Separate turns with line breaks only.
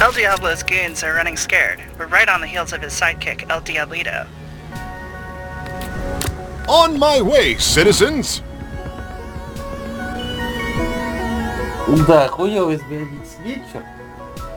El Diablo's goons are running scared. We're right on the heels of his sidekick, El Diablito.
On my way, citizens!
Да, хуёвый сбегать с вечер.